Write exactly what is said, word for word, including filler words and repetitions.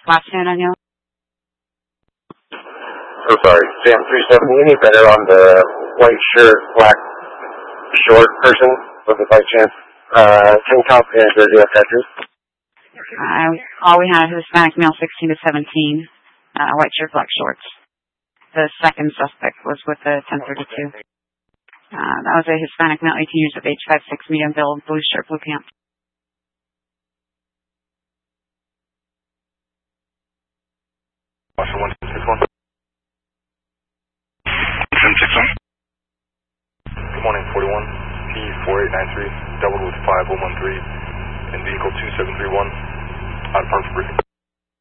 last name on you? So sorry, Sam three seventy, any better on the white shirt, black short person, was it by chance? Uh, tank top and jersey of tattoos? Uh, all we had was Hispanic male sixteen to seventeen, uh, white shirt, black shorts. The second suspect was with the ten thirty-two. Uh, that was a Hispanic male, eighteen years of age, five six, medium build, blue shirt, blue pants. one six one. seven six one. Good morning, forty-one. P four eight nine three, doubled with five one one three, and vehicle two seven three one, on front for briefing.